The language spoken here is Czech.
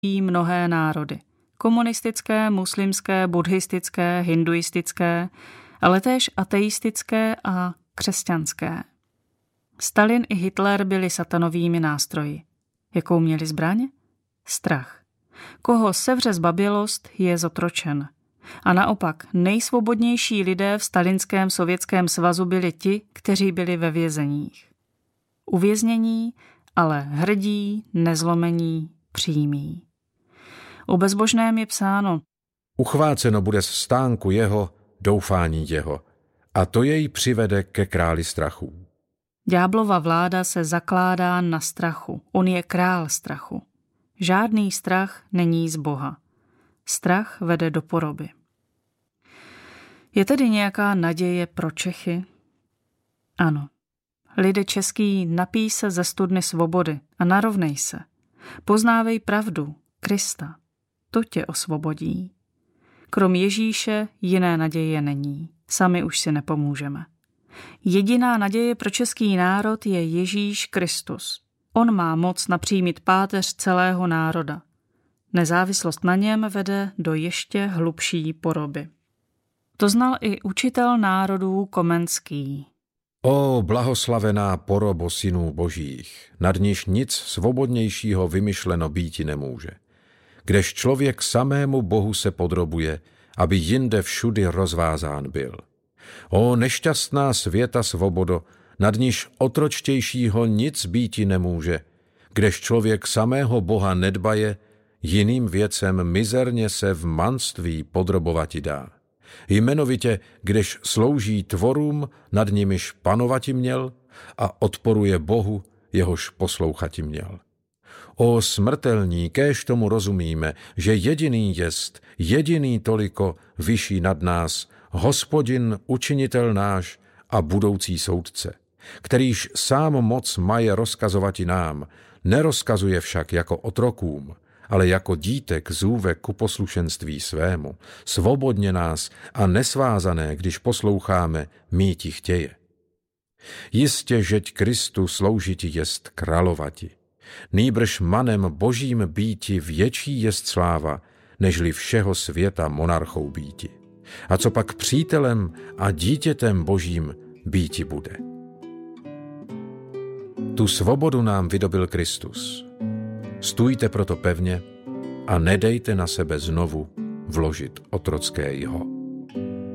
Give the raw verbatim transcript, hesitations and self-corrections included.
mnohé národy. Komunistické, muslimské, buddhistické, hinduistické, ale též ateistické a křesťanské. Stalin i Hitler byli satanovými nástroji. Jakou měli zbraň? Strach. Koho sevře zbabělost, je zotročen. A naopak nejsvobodnější lidé v stalinském Sovětském svazu byli ti, kteří byli ve vězeních. Uvěznění, ale hrdí, nezlomení, přímí. O bezbožném je psáno: Uchváceno bude z stánku jeho doufání jeho, a to jej přivede ke králi strachů. Ďáblova vláda se zakládá na strachu. On je král strachu. Žádný strach není z Boha. Strach vede do poroby. Je tedy nějaká naděje pro Čechy? Ano. Lidé český, napij se ze studny svobody a narovnej se. Poznávej pravdu, Krista. To tě osvobodí. Krom Ježíše jiné naděje není. Sami už si nepomůžeme. Jediná naděje pro český národ je Ježíš Kristus. On má moc napřímit páteř celého národa. Nezávislost na něm vede do ještě hlubší poroby. To znal i učitel národů Komenský. O blahoslavená porobo synů božích, nad níž nic svobodnějšího vymyšleno býti nemůže. Kdež člověk samému Bohu se podrobuje, aby jinde všudy rozvázán byl. O nešťastná světa svobodo, nad níž otročtějšího nic býti nemůže, kdež člověk samého Boha nedbaje, jiným věcem mizerně se v manství podrobovati dá. Jmenovitě, kdež slouží tvorům, nad nimiž panovati měl a odporuje Bohu, jehož poslouchati měl. O smrtelní, kéž tomu rozumíme, že jediný jest, jediný toliko vyšší nad nás, Hospodin, učinitel náš a budoucí soudce, kterýž sám moc maje rozkazovati nám, nerozkazuje však jako otrokům, ale jako dítek zůve ku poslušenství svému, svobodně nás a nesvázané, když posloucháme, míti chtěje. Jistě, žeť Kristu sloužiti jest královati, nýbrž manem božím býti větší jest sláva, nežli všeho světa monarchou býti. A co pak přítelem a dítětem božím býti bude. Tu svobodu nám vydobil Kristus. Stůjte proto pevně a nedejte na sebe znovu vložit otrocké jho.